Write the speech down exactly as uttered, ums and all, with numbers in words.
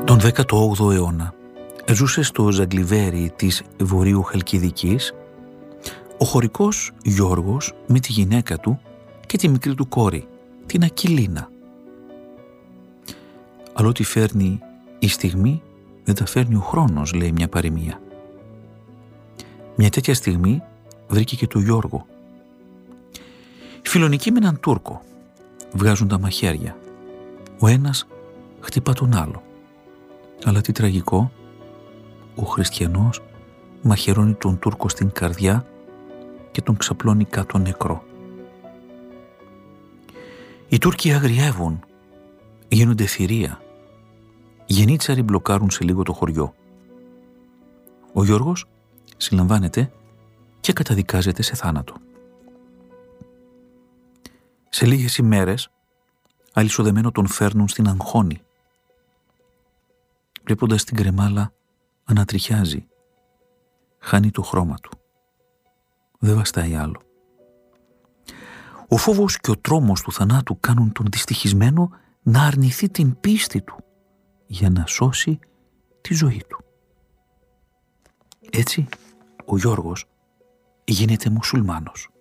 Τον δέκατο όγδοο αιώνα ζούσε στο Ζαγκλιβέρι της Βορείου Χαλκιδικής ο χωρικός Γιώργος με τη γυναίκα του και τη μικρή του κόρη, την Ακυλίνα. Αλλά ό,τι φέρνει η στιγμή δεν τα φέρνει ο χρόνος, λέει μια παροιμία. Μια τέτοια στιγμή βρήκε και το Γιώργο. Φιλονικοί με έναν Τούρκο βγάζουν τα μαχαίρια. Ο ένας χτυπά τον άλλο. Αλλά τι τραγικό, ο χριστιανός μαχαιρώνει τον Τούρκο στην καρδιά και τον ξαπλώνει κάτω νεκρό. Οι Τούρκοι αγριεύουν, γίνονται θηρία. Γενίτσαροι μπλοκάρουν σε λίγο το χωριό. Ο Γιώργος συλλαμβάνεται και καταδικάζεται σε θάνατο. Σε λίγες ημέρες αλυσοδεμένο τον φέρνουν στην Αγχώνη. Βλέποντας την κρεμάλα ανατριχιάζει, χάνει το χρώμα του. Δεν βαστάει άλλο. Ο φόβος και ο τρόμος του θανάτου κάνουν τον δυστυχισμένο να αρνηθεί την πίστη του για να σώσει τη ζωή του. Έτσι, ο Γιώργος γίνεται μουσουλμάνος.